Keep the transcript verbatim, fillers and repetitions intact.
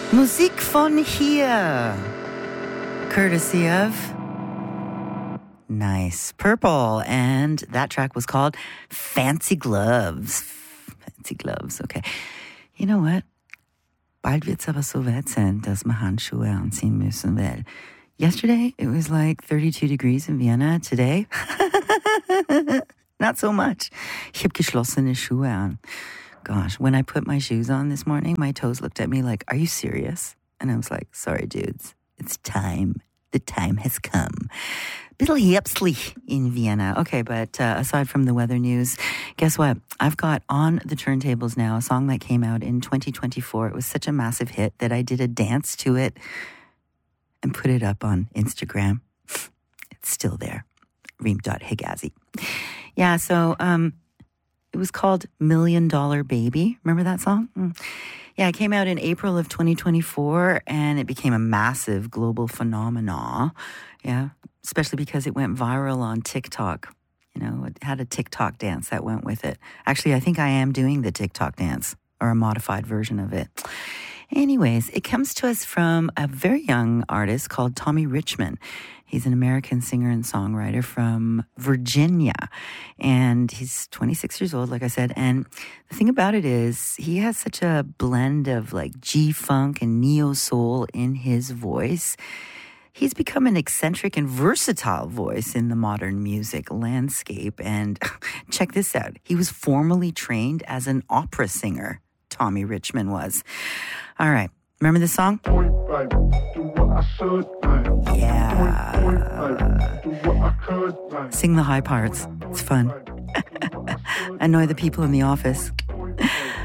Musik von hier. Courtesy of Nice Purple. And that track was called Fancy Gloves. Fancy Gloves, okay. You know what? Bald wird's aber so weit sein, dass wir Handschuhe anziehen müssen, weil yesterday it was like thirty-two degrees in Vienna. Today, not so much. Ich habe geschlossene Schuhe an. Gosh, when I put my shoes on this morning, my toes looked at me like, are you serious? And I was like, sorry, dudes. It's time. The time has come. Little hipsly in Vienna. Okay, but uh, aside from the weather news, guess what? I've got on the turntables now a song that came out in twenty twenty-four. It was such a massive hit that I did a dance to it and put it up on Instagram. It's still there. Reem dot Higazi. Yeah, so um, it was called Million Dollar Baby. Remember that song? Mm. Yeah, it came out in April of twenty twenty-four, and it became a massive global phenomenon. Yeah, especially because it went viral on TikTok. You know, it had a TikTok dance that went with it. Actually, I think I am doing the TikTok dance, or a modified version of it. Anyways, it comes to us from a very young artist called Tommy Richman. He's an American singer and songwriter from Virginia, and he's twenty-six years old, like I said. And the thing about it is he has such a blend of like G-funk and neo-soul in his voice. He's become an eccentric and versatile voice in the modern music landscape. And check this out. He was formerly trained as an opera singer. Tommy Richman was. All right. Remember this song? Yeah. Sing the high parts. It's fun. Annoy the people in the office.